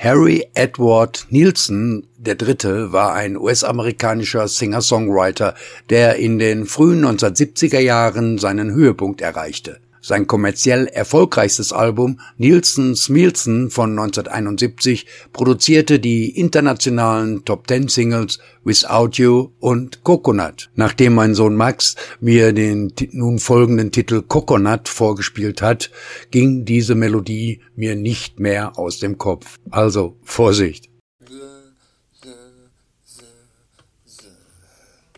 Harry Edward Nilsson III. War ein US-amerikanischer Singer-Songwriter, der in den frühen 1970er Jahren seinen Höhepunkt erreichte. Sein kommerziell erfolgreichstes Album Nilsson Smilson von 1971 produzierte die internationalen Top-10-Singles Without You und Coconut. Nachdem mein Sohn Max mir den nun folgenden Titel Coconut vorgespielt hat, ging diese Melodie mir nicht mehr aus dem Kopf. Also Vorsicht!